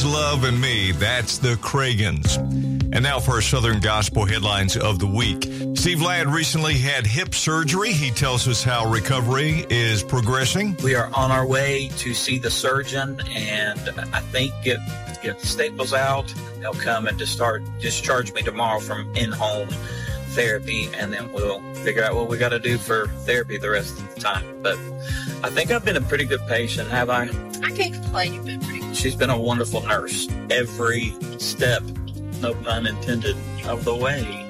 Love and Me. That's the Cragans. And now for our Southern Gospel headlines of the week. Steve Ladd recently had hip surgery. He tells us how recovery is progressing. We are on our way to see the surgeon and I think get the staples out. They'll come and discharge me tomorrow from in-home therapy, and then we'll figure out what we got to do for therapy the rest of the time. But I think I've been a pretty good patient, have I? I can't complain. You've been pretty good. She's been a wonderful nurse every step, no pun intended, of the way.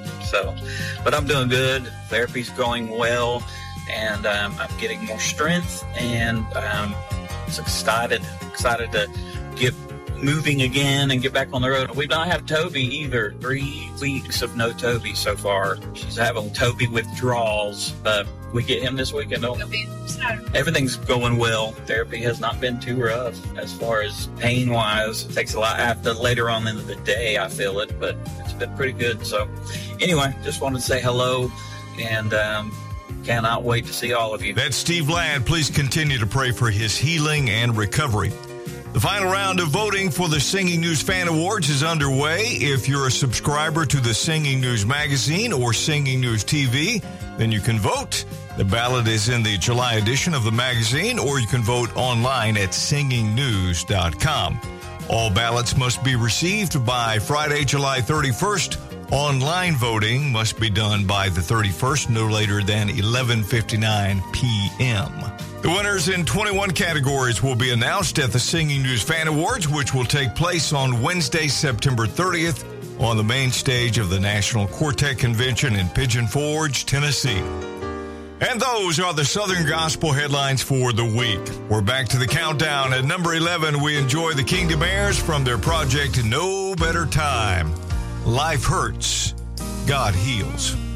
But I'm doing good. Therapy's going well, and I'm getting more strength, and I'm excited to get moving again and get back on the road. We don't have Toby either. 3 weeks of no Toby so far. She's having Toby withdrawals, but we get him this weekend. Everything's going well. Therapy has not been too rough as far as pain-wise. It takes a lot after later on in the day, I feel it, but it's been pretty good. So anyway, just wanted to say hello and cannot wait to see all of you. That's Steve Ladd. Please continue to pray for his healing and recovery. The final round of voting for the Singing News Fan Awards is underway. If you're a subscriber to the Singing News Magazine or Singing News TV, then you can vote. The ballot is in the July edition of the magazine, or you can vote online at singingnews.com. All ballots must be received by Friday, July 31st. Online voting must be done by the 31st, no later than 11:59 p.m. The winners in 21 categories will be announced at the Singing News Fan Awards, which will take place on Wednesday, September 30th on the main stage of the National Quartet Convention in Pigeon Forge, Tennessee. And those are the Southern Gospel headlines for the week. We're back to the countdown. At number 11, we enjoy the Kingdom Heirs from their project No Better Time. Life hurts, God heals.